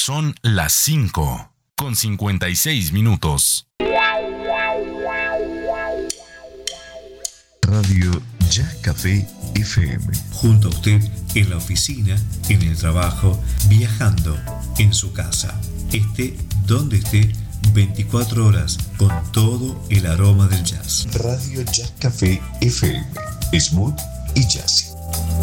Son las 5:56. Radio Jazz Café FM. Junto a usted en la oficina, en el trabajo, viajando, en su casa. Esté donde esté, 24 horas con todo el aroma del jazz. Radio Jazz Café FM. Smooth y jazzy.